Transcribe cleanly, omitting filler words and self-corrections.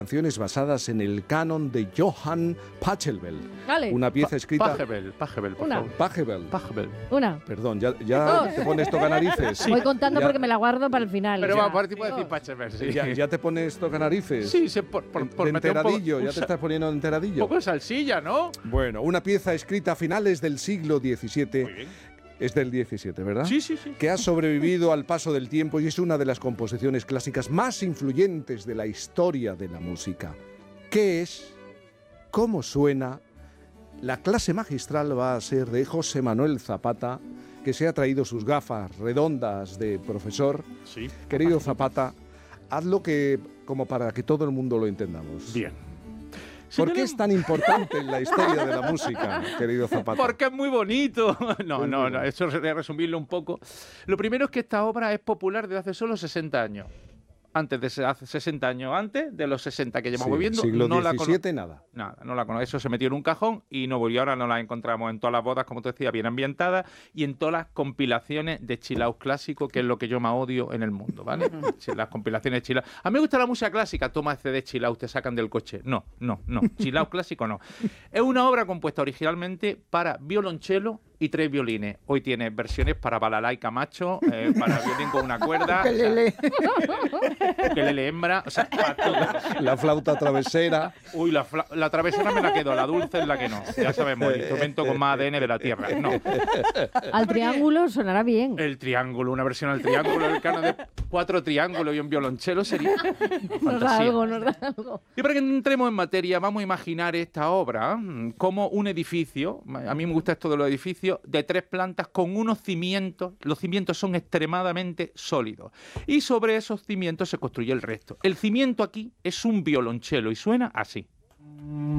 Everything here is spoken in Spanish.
Canciones basadas en el canon de Johann Pachelbel. Vale. Una pieza escrita... Pachelbel, por Una. favor. Pachelbel. Una. Perdón, ya Dos. te pones tocanarices. Voy contando Ya- porque me la guardo para el final. Pero Ya. va, por tipo de decir Pachelbel, sí. Ya te pones tocanarices. Sí, por De meter un poco, enteradillo, ya te estás poniendo un enteradillo. poco de salsilla, ¿no? Bueno, una pieza escrita a finales del siglo XVII. Muy bien. Es del XVII, ¿verdad? Sí. Que ha sobrevivido al paso del tiempo y es una de las composiciones clásicas más influyentes de la historia de la música. ¿Qué es? ¿Cómo suena? La clase magistral va a ser de José Manuel Zapata, que se ha traído sus gafas redondas de profesor. Sí. Querido Zapata, hazlo como para que todo el mundo lo entendamos. Bien. ¿Por qué es tan importante en la historia de la música, querido Zapata? Porque es muy bonito. No, eso sería resumirlo un poco. Lo primero es que esta obra es popular desde hace solo 60 años. Hace 60 años antes de los 60 que llevamos viviendo. Siglo no XVII, nada. Nada, no la conozco. Eso se metió en un cajón y no volvió. Ahora no la encontramos en todas las bodas, como tú decías, bien ambientadas y en todas las compilaciones de chill out clásico, que es lo que yo más odio en el mundo, ¿vale? Las compilaciones de chill out. A mí me gusta la música clásica. Toma CD chill out, te sacan del coche. No. Chill out clásico no. Es una obra compuesta originalmente para violonchelo y 3 violines. Hoy tiene versiones para balalaika macho, para violín con una cuerda, ukelele hembra, o sea, para todo. La flauta travesera. Uy, la travesera me la quedo, la dulce es la que no. Ya sabemos, el instrumento con más ADN de la Tierra. No. Al triángulo sonará bien. El triángulo, una versión al triángulo, el canon de 4 triángulos y un violonchelo sería Nos da fantasía. algo. Y para que entremos en materia, vamos a imaginar esta obra como un edificio, a mí me gusta esto de los edificios, de 3 plantas con unos cimientos. Los cimientos son extremadamente sólidos. Y sobre esos cimientos se construye el resto. El cimiento aquí es un violonchelo y suena así.